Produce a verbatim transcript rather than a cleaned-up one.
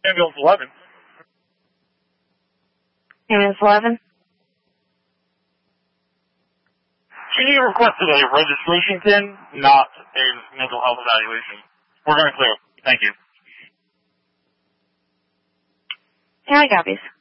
Ambulance eleven. Ambulance eleven. She requested a registration pin, not a mental health evaluation. We're going to clear it. Thank you. Yeah, I copies.